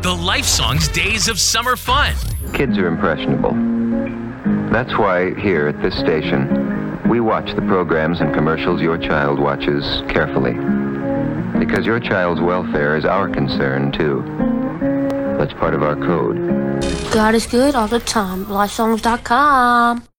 The Lifesongs Days of Summer Fun. Kids are impressionable. That's why here at this station, we watch the programs and commercials your child watches carefully. Because your child's welfare is our concern, too. That's part of our code. God is good all the time. Lifesongs.com.